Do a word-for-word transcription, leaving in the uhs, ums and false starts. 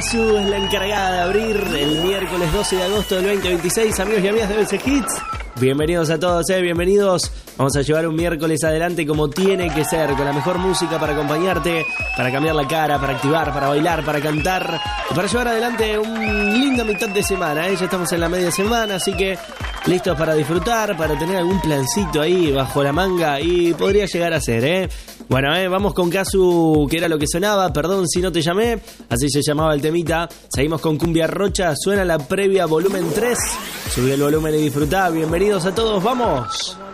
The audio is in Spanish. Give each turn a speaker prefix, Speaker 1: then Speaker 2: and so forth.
Speaker 1: Casu es la encargada de abrir el miércoles doce de agosto del veinte veintiséis. Amigos y amigas de B C Hits, bienvenidos a todos, eh, bienvenidos. Vamos a llevar un miércoles adelante como tiene que ser, con la mejor música para acompañarte, para cambiar la cara, para activar, para bailar, para cantar, y para llevar adelante un linda mitad de semana, eh. Ya estamos en la media semana, así que listos para disfrutar, para tener algún plancito ahí bajo la manga, y podría llegar a ser, eh. Bueno, eh, vamos con Casu, que era lo que sonaba, perdón si no te llamé, así se llamaba el temita. Seguimos con Cumbia Rocha, suena la previa volumen tres, subí el volumen y disfrutá. Bienvenidos a todos, vamos.